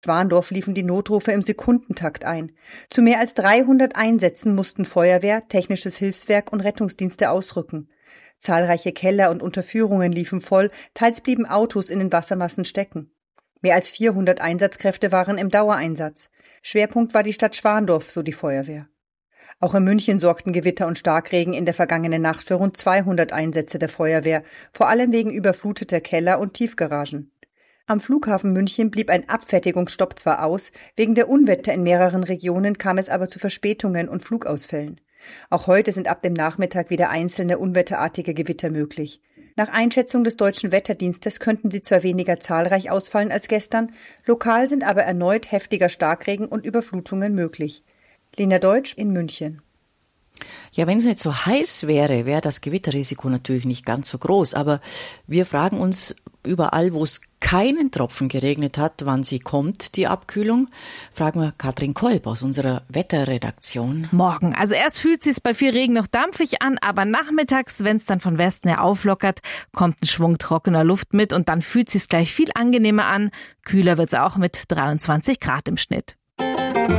Schwandorf liefen die Notrufe im Sekundentakt ein. Zu mehr als 300 Einsätzen mussten Feuerwehr, Technisches Hilfswerk und Rettungsdienste ausrücken. Zahlreiche Keller und Unterführungen liefen voll, teils blieben Autos in den Wassermassen stecken. Mehr als 400 Einsatzkräfte waren im Dauereinsatz. Schwerpunkt war die Stadt Schwandorf, so die Feuerwehr. Auch in München sorgten Gewitter und Starkregen in der vergangenen Nacht für rund 200 Einsätze der Feuerwehr, vor allem wegen überfluteter Keller und Tiefgaragen. Am Flughafen München blieb ein Abfertigungsstopp zwar aus, wegen der Unwetter in mehreren Regionen kam es aber zu Verspätungen und Flugausfällen. Auch heute sind ab dem Nachmittag wieder einzelne unwetterartige Gewitter möglich. Nach Einschätzung des Deutschen Wetterdienstes könnten sie zwar weniger zahlreich ausfallen als gestern, lokal sind aber erneut heftiger Starkregen und Überflutungen möglich. Lena Deutsch in München. Ja, wenn es nicht so heiß wäre, wäre das Gewitterrisiko natürlich nicht ganz so groß. Aber wir fragen uns überall, wo es keinen Tropfen geregnet hat, wann sie kommt, die Abkühlung. Fragen wir Katrin Kolb aus unserer Wetterredaktion. Morgen. Also erst fühlt sich's bei viel Regen noch dampfig an, aber nachmittags, wenn es dann von Westen her auflockert, kommt ein Schwung trockener Luft mit und dann fühlt sich's gleich viel angenehmer an. Kühler wird's auch mit 23 Grad im Schnitt.